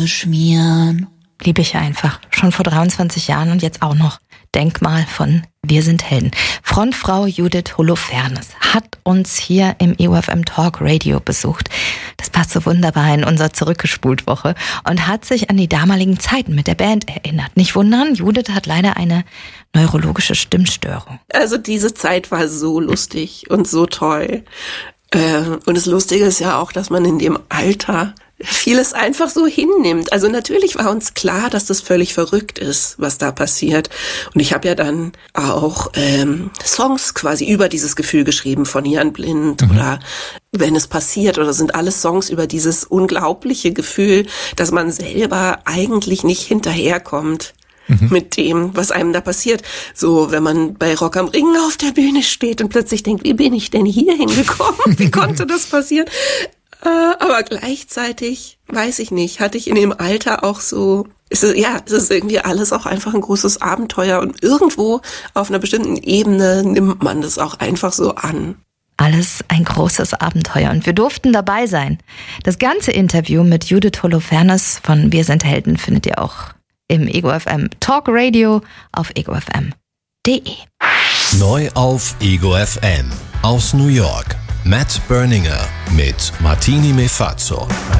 Haare schmieren. Liebe ich einfach. Schon vor 23 Jahren und jetzt auch noch. Denkmal von Wir sind Helden. Frontfrau Judith Holofernes hat uns hier im EOFM Talk Radio besucht. Das passt so wunderbar in unserer Zurückgespult-Woche und hat sich an die damaligen Zeiten mit der Band erinnert. Nicht wundern, Judith hat leider eine neurologische Stimmstörung. Also diese Zeit war so lustig und so toll. Und das Lustige ist ja auch, dass man in dem Alter vieles einfach so hinnimmt. Also natürlich war uns klar, dass das völlig verrückt ist, was da passiert. Und ich habe ja dann auch Songs quasi über dieses Gefühl geschrieben, von Jan Blind oder Wenn es passiert, oder sind alles Songs über dieses unglaubliche Gefühl, dass man selber eigentlich nicht hinterherkommt mit dem, was einem da passiert. So, wenn man bei Rock am Ring auf der Bühne steht und plötzlich denkt, wie bin ich denn hier hingekommen? Wie konnte das passieren? Aber gleichzeitig, weiß ich nicht, hatte ich in dem Alter auch so, es ist irgendwie alles auch einfach ein großes Abenteuer und irgendwo auf einer bestimmten Ebene nimmt man das auch einfach so an. Alles ein großes Abenteuer und wir durften dabei sein. Das ganze Interview mit Judith Holofernes von Wir sind Helden findet ihr auch im EgoFM Talk Radio auf egofm.de. Neu auf EgoFM aus New York. Matt Berninger mit Martini Mefazzo.